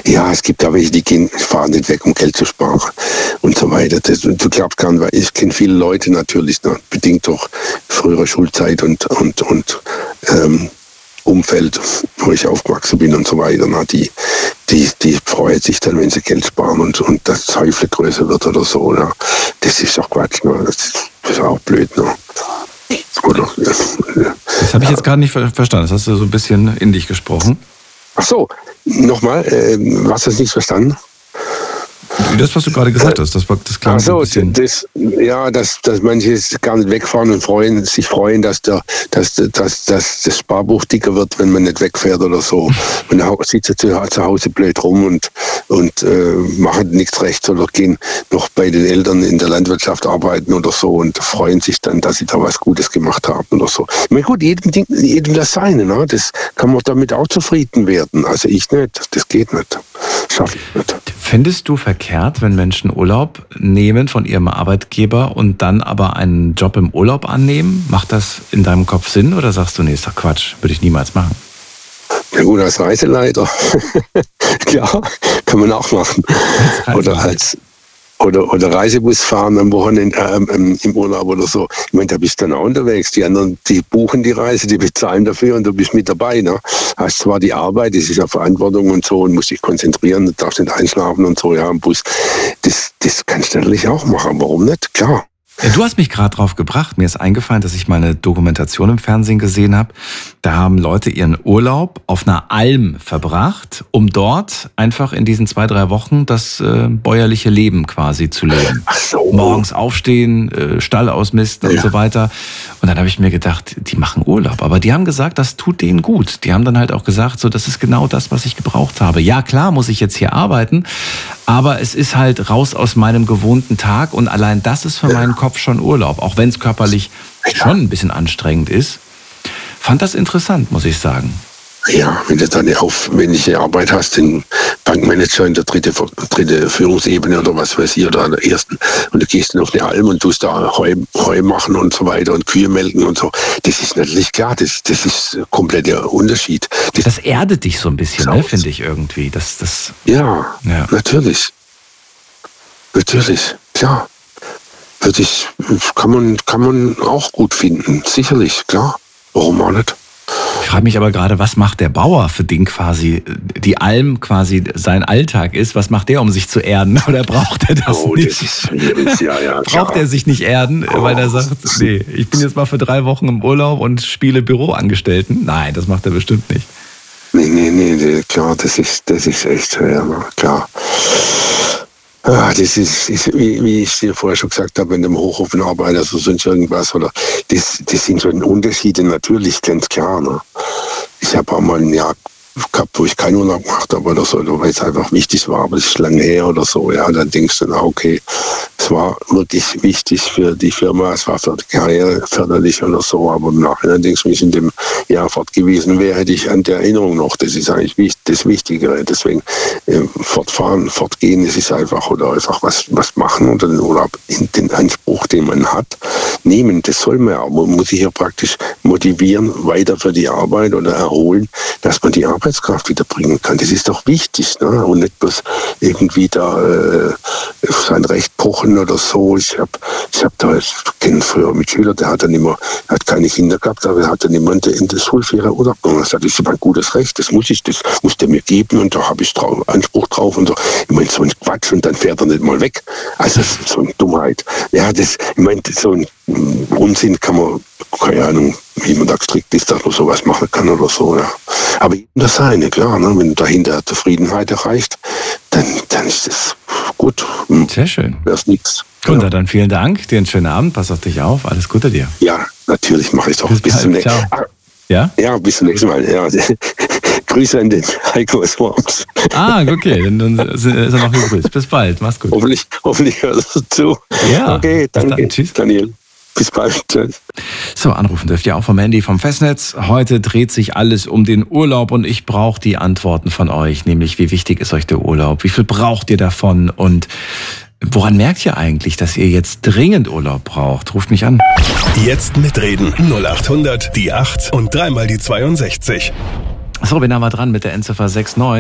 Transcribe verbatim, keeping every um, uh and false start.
Ja, es gibt aber welche, die gehen, fahren nicht weg, um Geld zu sparen und so weiter. Das, du glaubst gar nicht, weil ich kenne viele Leute natürlich, ne, bedingt durch frühere Schulzeit und, und, und ähm, Umfeld, wo ich aufgewachsen bin und so weiter. Ne, die, die, die freuen sich dann, wenn sie Geld sparen und, und das Teufel größer wird oder so. Ne. Das ist doch Quatsch. Ne. Das, ist, das ist auch blöd. Ne. Oder, ja. Das habe ich jetzt gerade nicht verstanden. Das hast du so ein bisschen in dich gesprochen. Ach so, nochmal, äh, hast du das nicht verstanden? Das, was du gerade gesagt hast, das, das klang so ein bisschen. Das, ja, dass, dass manche gar nicht wegfahren und freuen, sich freuen, dass, der, dass, dass, dass das Sparbuch dicker wird, wenn man nicht wegfährt oder so. Und sitzen zu, zu Hause blöd rum und, und äh, machen nichts rechts oder gehen noch bei den Eltern in der Landwirtschaft arbeiten oder so und freuen sich dann, dass sie da was Gutes gemacht haben oder so. Ich meine, gut, jedem, Ding, jedem das Seine, ne? Das kann man damit auch zufrieden werden. Also ich nicht, das geht nicht. Schaffe ich nicht. Findest du verkehrt, wenn Menschen Urlaub nehmen von ihrem Arbeitgeber und dann aber einen Job im Urlaub annehmen? Macht das in deinem Kopf Sinn oder sagst du, nee, ist doch Quatsch, würde ich niemals machen? Ja gut, als Reiseleiter, klar, kann man auch machen. Als oder als oder, oder Reisebus fahren am Wochenende äh, im Urlaub oder so. Ich meine, da bist du dann auch unterwegs. Die anderen, die buchen die Reise, die bezahlen dafür und du bist mit dabei. Ne? Hast zwar die Arbeit, das ist ja Verantwortung und so und musst dich konzentrieren, du darfst nicht einschlafen und so, ja, im Bus. Das, das kannst du natürlich auch machen. Warum nicht? Klar. Du hast mich gerade drauf gebracht. Mir ist eingefallen, dass ich mal eine Dokumentation im Fernsehen gesehen habe. Da haben Leute ihren Urlaub auf einer Alm verbracht, um dort einfach in diesen zwei, drei Wochen das äh, bäuerliche Leben quasi zu leben. Ach so. Morgens aufstehen, äh, Stall ausmisten ja. und so weiter. Und dann habe ich mir gedacht, die machen Urlaub. Aber die haben gesagt, das tut denen gut. Die haben dann halt auch gesagt, so, das ist genau das, was ich gebraucht habe. Ja, klar muss ich jetzt hier arbeiten, aber es ist halt raus aus meinem gewohnten Tag und allein das ist für ja. meinen Kopf schon Urlaub, auch wenn es körperlich schon ein bisschen anstrengend ist. Fand das interessant, muss ich sagen. Ja, wenn du dann eine aufwendige Arbeit hast, den Bankmanager in der dritte, dritte Führungsebene oder was weiß ich, oder an der ersten, und du gehst dann auf eine Alm und tust da Heu, Heu machen und so weiter und Kühe melken und so. Das ist natürlich klar, das, das ist ein kompletter Unterschied. Das, das erdet dich so ein bisschen, ne, finde ich irgendwie. Das, das, ja, ja, natürlich. Natürlich, klar. Würde ich, kann man, kann man auch gut finden, sicherlich, klar. Warum auch nicht? Ich frage mich aber gerade, was macht der Bauer, für den quasi die Alm quasi sein Alltag ist? Was macht der, um sich zu erden? Oder braucht er das oh, nicht? Das ist schwierig. Ja, ja, braucht er sich nicht erden, oh. weil er sagt, nee, ich bin jetzt mal für drei Wochen im Urlaub und spiele Büroangestellten? Nein, das macht er bestimmt nicht. Nee, nee, nee, klar, das ist, das ist echt schwer, klar. Ah, das ist, ist wie, wie ich dir vorher schon gesagt habe, in dem Hochofen arbeite, also sonst irgendwas, oder das, das sind schon Unterschiede natürlich, ganz klar. Ne? Ich habe auch mal ein Jahr gehabt, wo ich keinen Urlaub gemacht habe oder so, weil es einfach wichtig war, aber es ist lange her oder so, ja, dann denkst du, na okay, es war wirklich wichtig für die Firma, es war für die Karriere förderlich oder so, aber im Nachhinein denkst du, wenn ich in dem Jahr fort gewesen wäre, hätte ich an der Erinnerung noch, das ist eigentlich das Wichtigere, deswegen äh, fortfahren, fortgehen, es ist einfach, oder einfach was, was machen oder den Urlaub, in den Anspruch, den man hat, nehmen, das soll man ja, man muss sich ja praktisch motivieren, weiter für die Arbeit oder erholen, dass man die Arbeitskraft wiederbringen kann. Das ist doch wichtig, ne? Und nicht bloß irgendwie da äh, sein Recht pochen oder so. Ich habe ich hab da, ich kenne früher mit Schülern, der hat dann immer, hat keine Kinder gehabt, aber er hat dann immer in der, in der Schulferie Urlaub gemacht. Das ist mein gutes Recht, das muss ich, das muss der mir geben und da habe ich drauf, Anspruch drauf und so. Ich meine, so ein Quatsch und dann fährt er nicht mal weg. Also das ist so eine Dummheit. Ja, das, ich meine, so ein Unsinn kann man, keine Ahnung, wie man da gestrickt ist, dass man sowas machen kann oder so, ja. Aber das seine, klar, ne? Wenn dahinter Zufriedenheit erreicht, dann, dann ist das gut. Sehr schön. Das ist nichts. Gunther, ja. Dann vielen Dank, dir einen schönen Abend, pass auf dich auf, alles Gute dir. Ja, natürlich mache ich doch. Bis, bis zum nächsten Mal. Ja? Ja, bis zum nächsten Mal. Ja. Grüße an den Heiko aus Worms. Ah, okay, dann ist er noch gegrüßt. Bis bald, mach's gut. Hoffentlich, hoffentlich hörst du zu. Ja, okay, danke. Dann, tschüss. Daniel. Bis bald. Tschüss. So, anrufen dürft ihr auch vom Handy, vom Festnetz. Heute dreht sich alles um den Urlaub und ich brauche die Antworten von euch, nämlich wie wichtig ist euch der Urlaub? Wie viel braucht ihr davon? Und woran merkt ihr eigentlich, dass ihr jetzt dringend Urlaub braucht? Ruft mich an. Jetzt mitreden. null acht hundert, die acht und dreimal die zweiundsechzig. So, bin aber dran mit der Endziffer sechs neun.